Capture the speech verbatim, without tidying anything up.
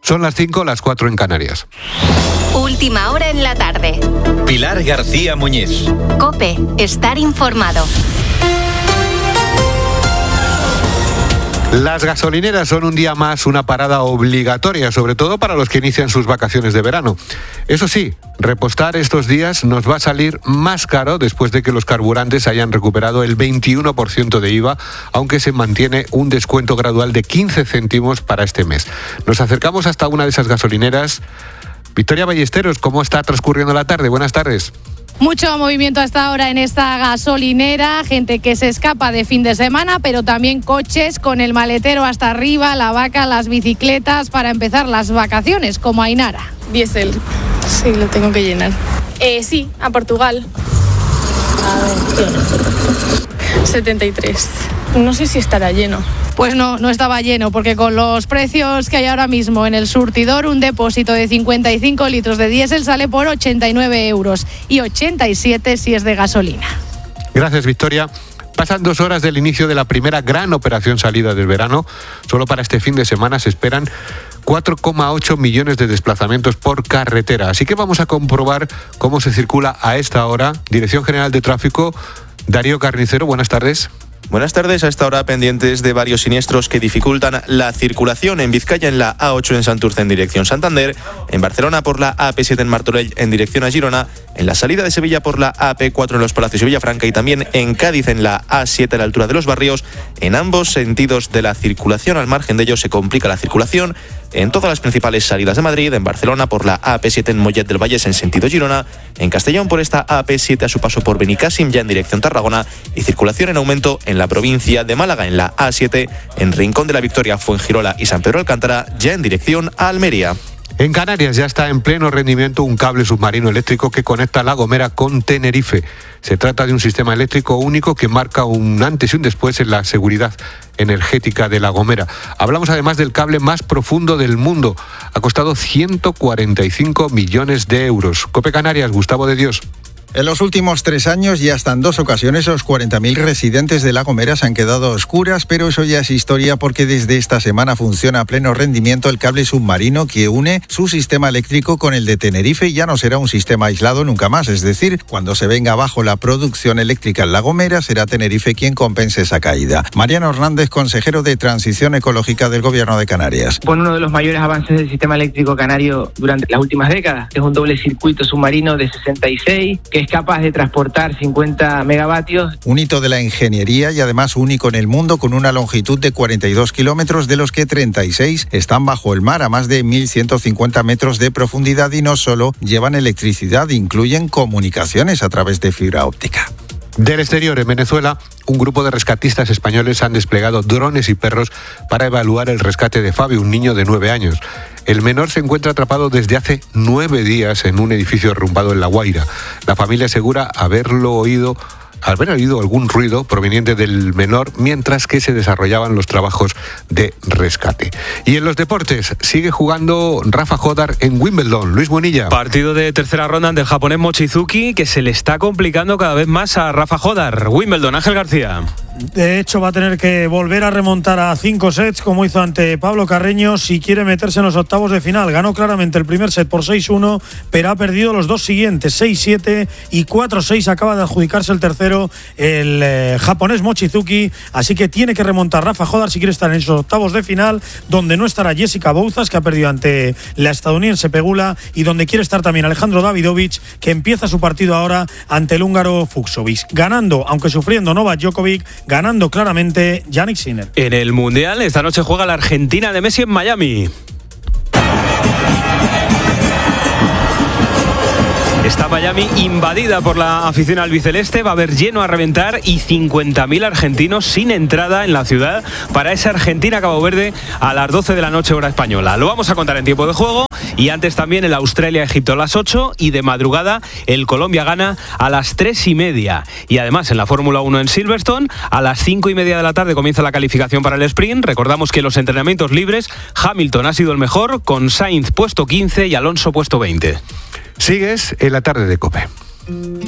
Son las cinco, las cuatro en Canarias. Última hora en la tarde. Pilar García Muñiz. COPE, estar informado. Las gasolineras son un día más una parada obligatoria, sobre todo para los que inician sus vacaciones de verano. Eso sí, repostar estos días nos va a salir más caro después de que los carburantes hayan recuperado el veintiuno por ciento de I V A, aunque se mantiene un descuento gradual de quince céntimos para este mes. Nos acercamos hasta una de esas gasolineras. Victoria Ballesteros, ¿cómo está transcurriendo la tarde? Buenas tardes. Mucho movimiento hasta ahora en esta gasolinera, gente que se escapa de fin de semana, pero también coches con el maletero hasta arriba, la vaca, las bicicletas para empezar las vacaciones, como Ainara. Diésel, sí, lo tengo que llenar. Eh, sí, a Portugal. A ver, setenta y tres. No sé si estará lleno. Pues no, no estaba lleno, porque con los precios que hay ahora mismo en el surtidor, un depósito de cincuenta y cinco litros de diésel sale por ochenta y nueve euros y ochenta y siete si es de gasolina. Gracias, Victoria. Pasan dos horas del inicio de la primera gran operación salida del verano. Solo para este fin de semana se esperan cuatro coma ocho millones de desplazamientos por carretera. Así que vamos a comprobar cómo se circula a esta hora. Dirección General de Tráfico, Darío Carnicero, buenas tardes. Buenas tardes. A esta hora pendientes de varios siniestros que dificultan la circulación en Vizcaya en la A ocho en Santurce en dirección Santander, en Barcelona por la A P siete en Martorell en dirección a Girona, en la salida de Sevilla por la A P cuatro en Los Palacios y Villafranca y también en Cádiz en la A siete a la altura de Los Barrios. En ambos sentidos de la circulación, al margen de ello se complica la circulación en todas las principales salidas de Madrid, en Barcelona por la A P siete en Mollet del Vallès en sentido Girona, en Castellón por esta A P siete a su paso por Benicàssim ya en dirección Tarragona y circulación en aumento en la provincia de Málaga en la A siete, en Rincón de la Victoria, Fuengirola y San Pedro Alcántara ya en dirección a Almería. En Canarias ya está en pleno rendimiento un cable submarino eléctrico que conecta La Gomera con Tenerife. Se trata de un sistema eléctrico único que marca un antes y un después en la seguridad energética de La Gomera. Hablamos además del cable más profundo del mundo. Ha costado ciento cuarenta y cinco millones de euros. COPE Canarias, Gustavo de Dios. En los últimos tres años y hasta en dos ocasiones los cuarenta mil residentes de La Gomera se han quedado a oscuras, pero eso ya es historia porque desde esta semana funciona a pleno rendimiento el cable submarino que une su sistema eléctrico con el de Tenerife y ya no será un sistema aislado nunca más. Es decir, cuando se venga abajo la producción eléctrica en La Gomera, será Tenerife quien compense esa caída. Mariano Hernández, consejero de Transición Ecológica del Gobierno de Canarias. Con uno de los mayores avances del sistema eléctrico canario durante las últimas décadas, es un doble circuito submarino de sesenta y seis que es capaz de transportar cincuenta megavatios. Un hito de la ingeniería y además único en el mundo, con una longitud de cuarenta y dos kilómetros, de los que treinta y seis están bajo el mar a más de mil ciento cincuenta metros de profundidad y no solo llevan electricidad, incluyen comunicaciones a través de fibra óptica. Del exterior, en Venezuela, un grupo de rescatistas españoles han desplegado drones y perros para evaluar el rescate de Fabio, un niño de nueve años. El menor se encuentra atrapado desde hace nueve días en un edificio derrumbado en La Guaira. La familia asegura haberlo oído, haber oído algún ruido proveniente del menor mientras que se desarrollaban los trabajos de rescate. Y en los deportes, sigue jugando Rafa Jodar en Wimbledon. Luis Bonilla. Partido de tercera ronda del japonés Mochizuki que se le está complicando cada vez más a Rafa Jodar. Wimbledon, Ángel García. De hecho, va a tener que volver a remontar a cinco sets, como hizo ante Pablo Carreño, si quiere meterse en los octavos de final. Ganó claramente el primer set por seis uno, pero ha perdido los dos siguientes, seis siete y cuatro seis. Acaba de adjudicarse el tercero, el eh, japonés Mochizuki. Así que tiene que remontar Rafa Jodar si quiere estar en esos octavos de final, donde no estará Jessica Bouzas, que ha perdido ante la estadounidense Pegula, y donde quiere estar también Alejandro Davidovich, que empieza su partido ahora ante el húngaro Fucsovics. Ganando, aunque sufriendo, Novak Djokovic. Ganando claramente Jannik Sinner. En el Mundial, esta noche juega la Argentina de Messi en Miami. Está Miami invadida por la afición albiceleste, va a haber lleno a reventar y cincuenta mil argentinos sin entrada en la ciudad para esa Argentina-Cabo Verde a las doce de la noche hora española. Lo vamos a contar en tiempo de juego y antes también el Australia-Egipto a las ocho y de madrugada el Colombia-Ghana a las tres y media. Y además en la Fórmula uno en Silverstone a las cinco y media de la tarde comienza la calificación para el sprint. Recordamos que en los entrenamientos libres Hamilton ha sido el mejor con Sainz puesto quince y Alonso puesto veinte. Sigues en la tarde de COPE.